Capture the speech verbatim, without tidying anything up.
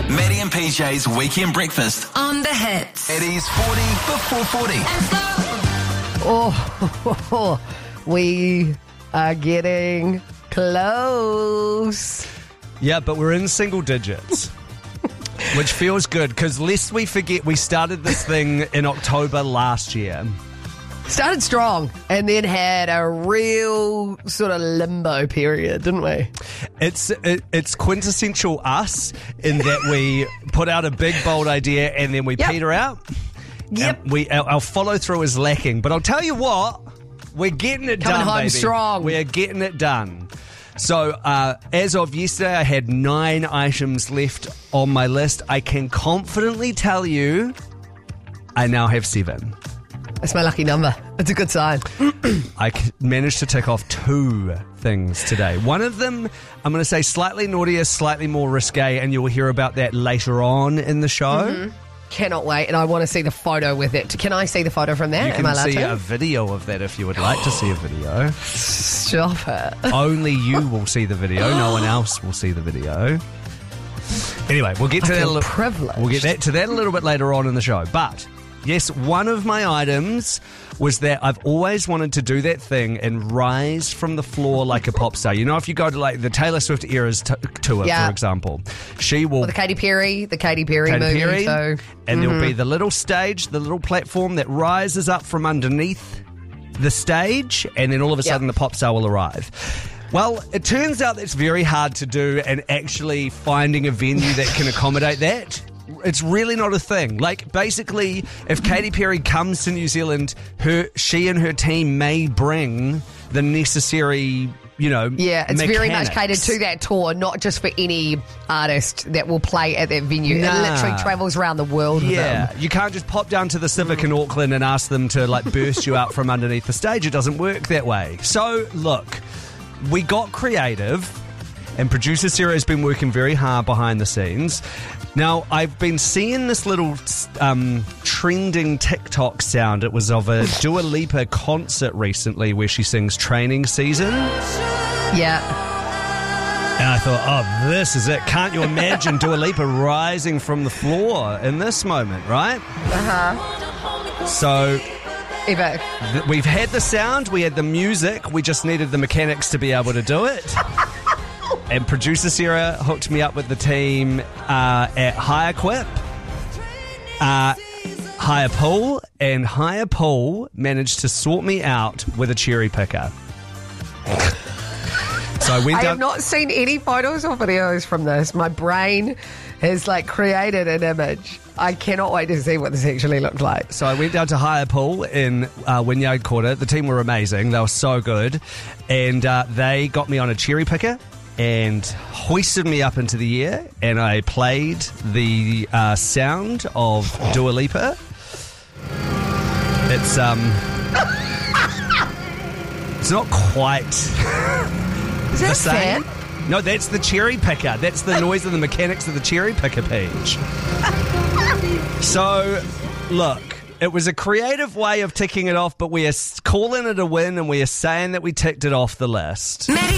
Maddie and P J's Weekend Breakfast On the Hits. Eddie's forty before forty. Oh, we are getting close. Yeah, but we're in single digits, which feels good because lest we forget, we started this thing in October last year. Started strong and then had a real sort of limbo period, didn't we? It's it, it's quintessential us in that we put out a big, bold idea and then we Yep. peter out. Yep. And we our, our follow through is lacking. But I'll tell you what, we're getting it Coming done, home baby. strong. We're getting it done. So uh, as of yesterday, I had nine items left on my list. I can confidently tell you, I now have seven. That's my lucky number. It's a good sign. I c- managed to tick off two things today. One of them, I'm going to say slightly naughtier, slightly more risque, and you'll hear about that later on in the show. Mm-hmm. Cannot wait, and I want to see the photo with it. Can I see the photo from that? You Am can I allowed see to? a video of that if you would like to see a video. Stop it. Only you will see the video. No one else will see the video. Anyway, we'll get to I that. feel a li- privileged. We'll get that to that a little bit later on in the show. But yes, one of my items was that I've always wanted to do that thing and rise from the floor like a pop star. You know, if you go to like the Taylor Swift Eras t- tour, Yeah. for example, she will. Or the Katy Perry, the Katy Perry Katy movie. Perry, So, and there'll be the little stage, the little platform that rises up from underneath the stage, and then all of a Yep. sudden the pop star will arrive. Well, it turns out that's very hard to do, and actually finding a venue that can accommodate that, it's really not a thing. Like, basically, if Katy Perry comes to New Zealand, her she and her team may bring the necessary, you know, yeah, it's very much mechanics. catered to that tour, not just for any artist that will play at that venue. Nah. It literally travels around the world with Yeah, them. you can't just pop down to the Civic in Auckland and ask them to like burst you out from underneath the stage. It doesn't work that way. So look, we got creative, and producer Sarah has been working very hard behind the scenes. Now, I've been seeing this little um, trending TikTok sound. It was of a Dua Lipa concert recently where she sings Training Season. Yeah. And I thought, oh, this is it. Can't you imagine Dua Lipa rising from the floor in this moment, right? Uh-huh. So Evo. th- we've had the sound, we had the music, we just needed the mechanics to be able to do it. And producer Sarah hooked me up with the team uh, at Hire Quip, uh, Hire Pool, and Hire Pool managed to sort me out with a cherry picker. So I went I down. have not seen any photos or videos from this. My brain has like created an image. I cannot wait to see what this actually looked like. So I went down to Hire Pool in uh, Wynyard Quarter. The team were amazing. They were so good. And uh, they got me on a cherry picker and hoisted me up into the air. And I played the uh, sound of Dua Lipa. It's, um... it's not quite Is that the a same. fan? No, that's the cherry picker. That's the noise of the mechanics of the cherry picker page. So, look, it was a creative way of ticking it off, but we are calling it a win and we are saying that we ticked it off the list. Maddie